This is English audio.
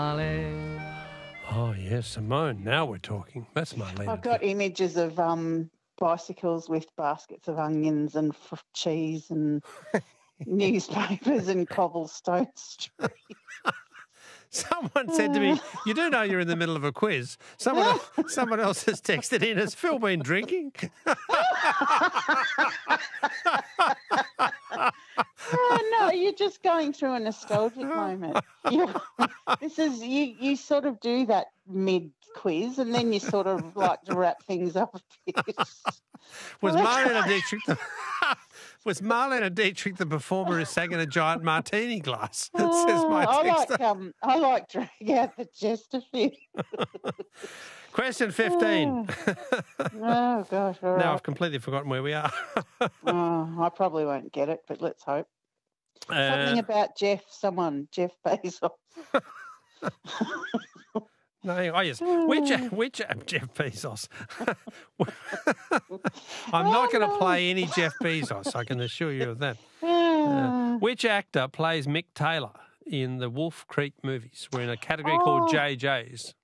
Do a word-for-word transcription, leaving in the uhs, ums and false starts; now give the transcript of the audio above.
Oh, yes, Simone. Now we're talking. That's Marlene. I've got images of um, bicycles with baskets of onions and f- cheese and newspapers and cobblestone street. Someone said to me, you do know you're in the middle of a quiz. Someone else, someone else has texted in, has Phil been drinking? Oh, no, you're just going through a nostalgic moment. You, this is you. You sort of do that mid quiz, and then you sort of like to wrap things up a bit. Was Well, Marlene Dietrich the was Marlene Dietrich the performer who sang in a giant martini glass? That says my I texter. like um, I like drag out the Chesterfield. Question fifteen. Oh gosh! All right. Now I've completely forgotten where we are. Oh, I probably won't get it, but let's hope. Something Uh, about Jeff, someone, Jeff Bezos. No, oh yes. Which which uh, Jeff Bezos? I'm not going to play any Jeff Bezos. I can assure you of that. Uh, which actor plays Mick Taylor in the Wolf Creek movies? We're in a category Oh. called J J's.